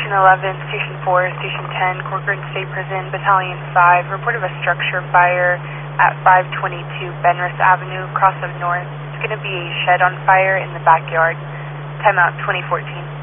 Station 11, Station 4, Station 10, Corcoran State Prison, Battalion 5, report of a structure fire at 522 Benris Avenue, Cross of North. It's going to be a shed on fire in the backyard. Timeout 2014.